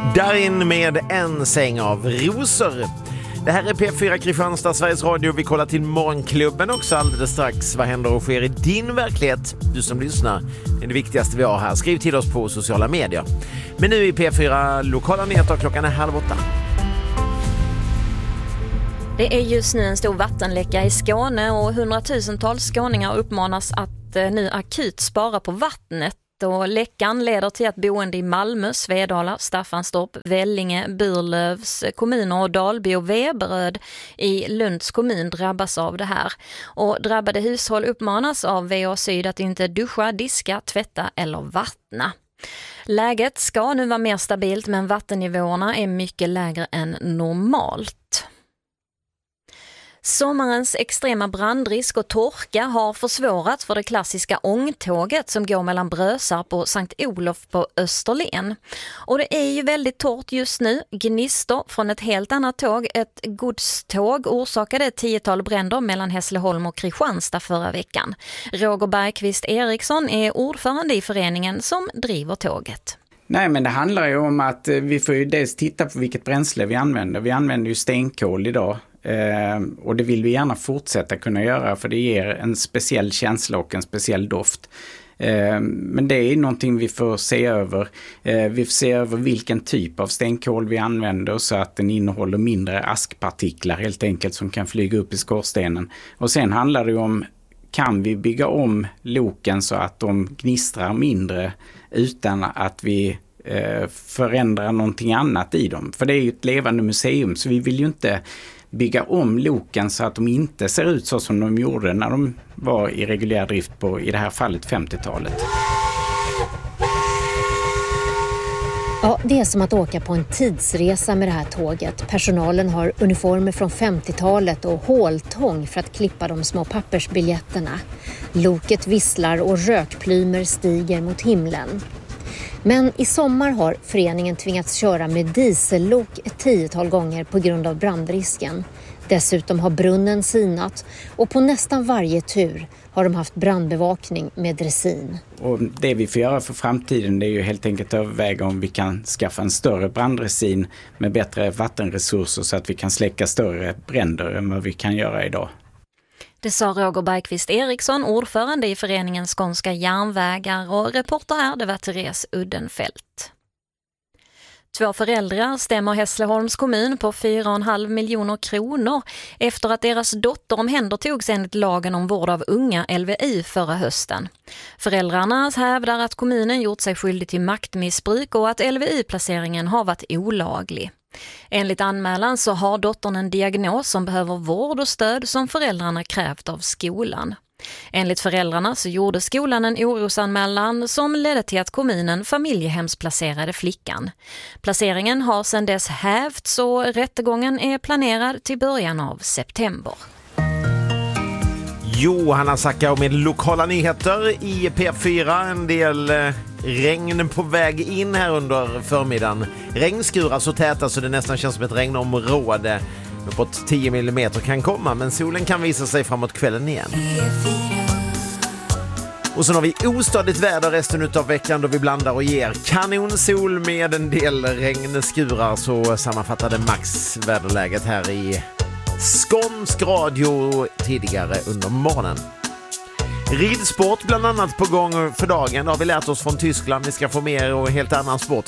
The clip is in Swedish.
Där in med en säng av rosor. Det här är P4 Kristianstad, Sveriges Radio. Vi kollar till Morgonklubben också alldeles strax. Vad händer och sker i din verklighet? Du som lyssnar, det är det viktigaste vi har här. Skriv till oss på sociala medier. Men nu i P4 lokala nyheter, klockan är 7:30. Det är just nu en stor vattenläcka i Skåne och hundratusentals skåningar uppmanas att nu akut spara på vattnet. Och läckan leder till att boende i Malmö, Svedala, Staffanstorp, Vellinge, Burlövs kommuner och Dalby och Veberöd i Lunds kommun drabbas av det här. Och drabbade hushåll uppmanas av VA Syd att inte duscha, diska, tvätta eller vattna. Läget ska nu vara mer stabilt, men vattennivåerna är mycket lägre än normalt. Sommarens extrema brandrisk och torka har försvårat för det klassiska ångtåget som går mellan Brösarp och Sankt Olof på Österlen. Och det är ju väldigt torrt just nu. Gnistor från ett helt annat tåg, ett godståg, orsakade ett 10-tal bränder mellan Hässleholm och Kristianstad förra veckan. Roger Bergqvist Eriksson är ordförande i föreningen som driver tåget. Nej, men det handlar ju om att vi får ju dels titta på vilket bränsle vi använder. Vi använder ju stenkol idag. Och det vill vi gärna fortsätta kunna göra, för det ger en speciell känsla och en speciell doft. Men det är någonting vi får se över. Vi får se över vilken typ av stenkol vi använder så att den innehåller mindre askpartiklar helt enkelt som kan flyga upp i skorstenen. Och sen handlar det om, kan vi bygga om loken så att de gnistrar mindre utan att vi förändrar någonting annat i dem. För det är ju ett levande museum, så vi vill ju inte bygga om loken så att de inte ser ut så som de gjorde när de var i reguljär drift på, i det här fallet, 50-talet. Ja, det är som att åka på en tidsresa med det här tåget. Personalen har uniformer från 50-talet och håltång för att klippa de små pappersbiljetterna. Loket visslar och rökplymer stiger mot himlen. Men i sommar har föreningen tvingats köra med diesellok ett 10-tal gånger på grund av brandrisken. Dessutom har brunnen sinat och på nästan varje tur har de haft brandbevakning med dressin. Och det vi får göra för framtiden, det är ju helt enkelt överväga om vi kan skaffa en större branddressin med bättre vattenresurser så att vi kan släcka större bränder än vad vi kan göra idag. Det sa Roger Bergqvist Eriksson, ordförande i föreningen Skånska järnvägar, och reporter här, det var Therese Uddenfelt. 2 föräldrar stämmer Hässleholms kommun på 4,5 miljoner kronor efter att deras dotter omhändertogs enligt lagen om vård av unga, LVU, förra hösten. Föräldrarna hävdar att kommunen gjort sig skyldig till maktmissbruk och att LVU-placeringen har varit olaglig. Enligt anmälan så har dottern en diagnos som behöver vård och stöd som föräldrarna krävt av skolan. Enligt föräldrarna så gjorde skolan en orosanmälan som ledde till att kommunen familjehemsplacerade flickan. Placeringen har sedan dess hävts och rättegången är planerad till början av september. Johanna Sackau med lokala nyheter i P4. En del regn på väg in här under förmiddagen. Regnskurar så täta så det nästan känns som ett regnområde. Uppåt 10 mm kan komma, men solen kan visa sig framåt kvällen igen. Och så har vi ostadigt väder resten av veckan då vi blandar och ger kanonsol med en del regnskurar. Så sammanfattade Max väderläget här i Skånsk radio tidigare under morgonen. Ridsport bland annat på gång för dagen. Har vi lärt oss från Tyskland. Vi ska få mer och helt annan sport.